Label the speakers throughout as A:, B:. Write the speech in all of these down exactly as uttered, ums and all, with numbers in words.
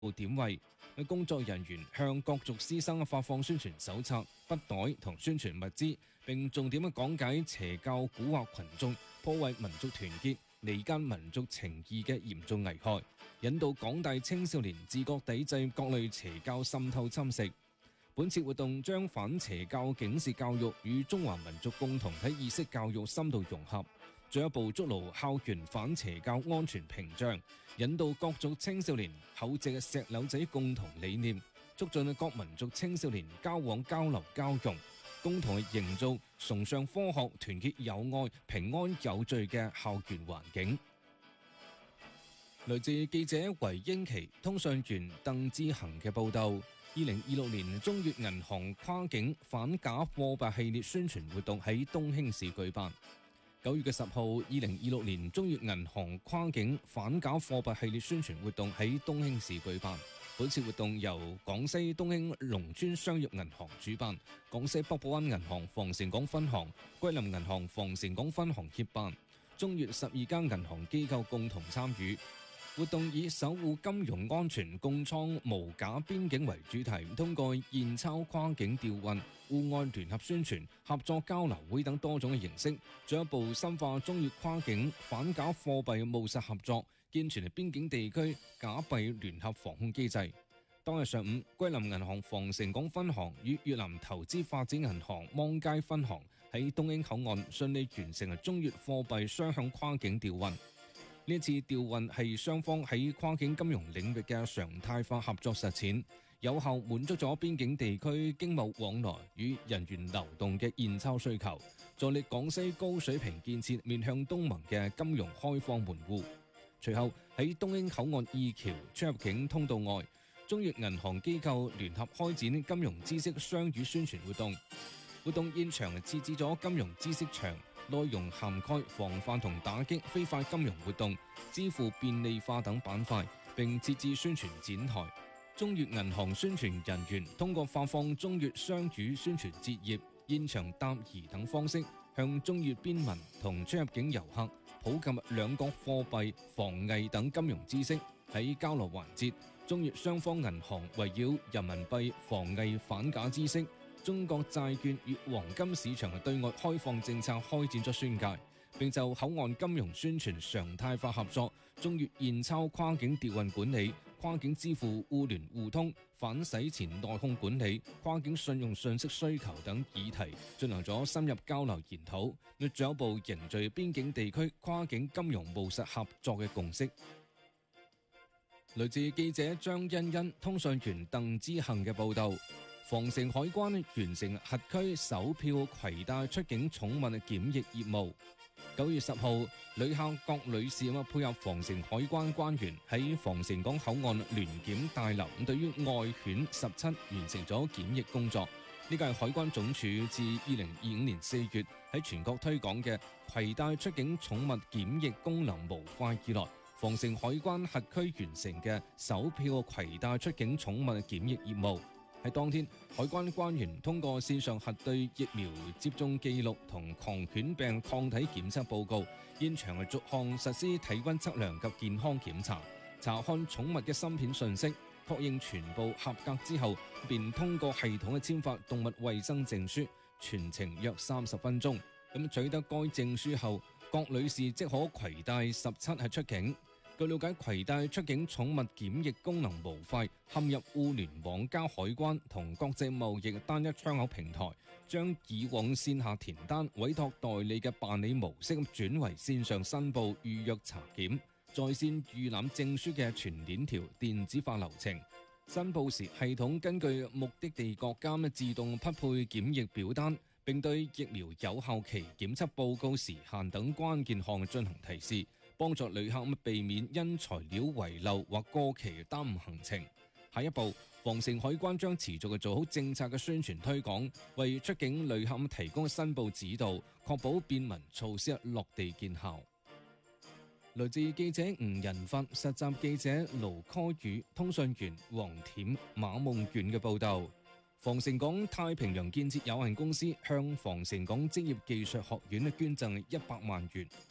A: 點位，工作人員向各族師生發放宣傳手冊、筆袋同宣傳物資，並重點講解邪教蠱惑群眾、破壞民族團結、離間民族情義嘅嚴重危害，引導廣大青少年自覺抵制各類邪教滲透侵蝕。本次活動將反邪教警示教育與中華民族共同體意識教育深度融合，進一步築牢校園反邪教安全屏障，引導各族青少年厚植石榴仔共同理念，促進各民族青少年交往交流交融，共同營造崇尚科學、團結友愛、平安有序嘅校園環境。來自記者維英奇、通訊員鄧志恒嘅報道。二零二六年中越銀行跨境反假貨幣系列宣傳活動喺東興市舉辦。九月嘅十號，二零二六年中越銀行跨境反假貨幣系列宣傳活動喺東興市舉辦。本次活動由廣西東興農村商業銀行主辦，廣西北部灣銀行防城港分行、桂林銀行防城港分行協辦，中越十二家銀行機構共同參與。活動以守護金融安全、共創無假邊境為主題，通過現鈔跨境調運、戶外聯合宣傳、合作交流會等多種嘅形式，進一步深化中越跨境反假貨幣務實合作，健全邊境地區假幣聯合防控機制。當日上午，桂林銀行防城港分行與越南投資發展銀行芒街分行喺東興口岸順利完成中越貨幣雙向跨境調運。呢次調運係雙方喺跨境金融領域嘅常態化合作實踐，有效滿足咗邊境地區經貿往來與人員流動嘅現鈔需求，助力廣西高水平建設面向東盟嘅金融開放門戶。隨後喺東興口岸二橋出入境通道外，中越銀行機構聯合開展金融知識雙語宣傳活動。活動現場設置咗金融知識牆，內容涵蓋防範同打擊非法金融活動、支付便利化等板塊，並設置宣傳展台。中越銀行宣傳人員通過發放中越雙語宣傳折頁、現場答疑等方式，向中越邊民同出入境遊客普及兩國貨幣、防偽等金融知識。喺交流環節，中越雙方銀行圍繞人民幣防偽反假知識、中國債券與黃金市場嘅對外開放政策開展咗宣介，並就口岸金融宣傳常態化合作、中越現鈔跨境調運管理、跨境支付互聯互通、反洗錢內控管理、跨境信用信息需求等議題進行咗深入交流研討，要進一步凝聚邊境地區跨境金融務實合作嘅共識。來自記者張欣欣、通訊員鄧之恒嘅報道。防城海關完成轄區首票攜帶出境寵物檢疫業務。九月十號，旅客郭女士配合防城海關關員喺防城港口岸聯檢大樓，對於愛犬十七完成咗檢疫工作。呢個係海關總署自二零二五年四月喺全國推廣嘅攜帶出境寵物檢疫功能模塊以來，防城海關轄區完成嘅首票攜帶出境寵物檢疫業務。喺當天，海關關員通過線上核對疫苗接種記錄同狂犬病抗體檢測報告，現場逐項實施體溫測量及健康檢查，查看寵物嘅芯片信息，確認全部合格之後，便通過系統嘅簽發動物衛生證書，全程約三十分鐘。咁取得該證書後，郭女士即可攜帶十七係出境。據了解，攜帶出境寵物檢疫功能模塊嵌入互聯網加海關同國際貿易單一窗口平台，將以往線下填單委託代理嘅辦理模式轉為線上申報預約查檢在線預覽證書嘅全鏈條電子化流程。申報時，系統根據目的地國家自動匹配檢疫表單，並對疫苗有效期、檢測報告時限等關鍵項進行提示，幫助旅客避免因材料遺漏或過期耽誤行程。下一步，防城海關將持續做好政策嘅宣傳推廣，為出境旅客提供申報指導，確保便民措施落地見效。來自記者吳仁發、實習記者盧科宇、通訊員黃恬、馬夢遠嘅報道。防城港太平洋建設有限公司向防城港職業技術學院捐贈一百萬元。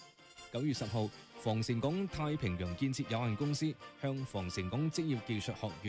A: 九月十號，防城港太平洋建設有限公司向防城港職業技術學院